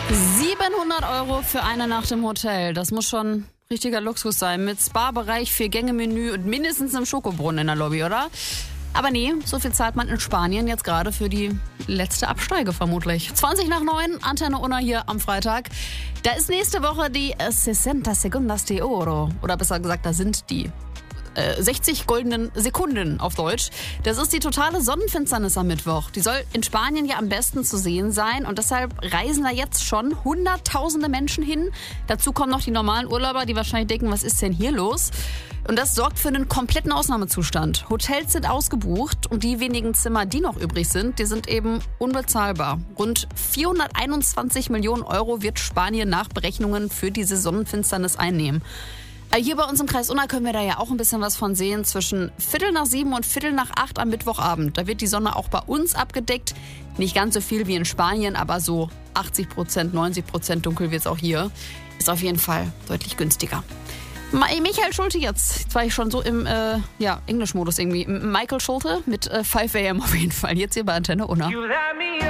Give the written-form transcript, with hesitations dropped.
700 € für eine Nacht im Hotel. Das muss schon richtiger Luxus sein. Mit Spa-Bereich, 4-Gänge-Menü und mindestens einem Schokobrunnen in der Lobby, oder? Aber nee, so viel zahlt man in Spanien jetzt gerade für die letzte Absteige vermutlich. 20:09, Antenne Unna hier am Freitag. Da ist nächste Woche die 60 Segundas de Oro. Oder besser gesagt, da sind die 60 goldenen Sekunden auf Deutsch. Das ist die totale Sonnenfinsternis am Mittwoch. Die soll in Spanien ja am besten zu sehen sein und deshalb reisen da jetzt schon hunderttausende Menschen hin. Dazu kommen noch die normalen Urlauber, die wahrscheinlich denken, was ist denn hier los? Und das sorgt für einen kompletten Ausnahmezustand. Hotels sind ausgebucht und die wenigen Zimmer, die noch übrig sind, die sind eben unbezahlbar. Rund 421 Millionen € wird Spanien nach Berechnungen für diese Sonnenfinsternis einnehmen. Hier bei uns im Kreis Unna können wir da ja auch ein bisschen was von sehen. Zwischen 7:15 und 7:45 am Mittwochabend. Da wird die Sonne auch bei uns abgedeckt. Nicht ganz so viel wie in Spanien, aber so 80%, 90% dunkel wird es auch hier. Ist auf jeden Fall deutlich günstiger. Michael Schulte jetzt war ich schon so im Englischmodus irgendwie. Michael Schulte mit 5 AM auf jeden Fall. Jetzt hier bei Antenne Unna.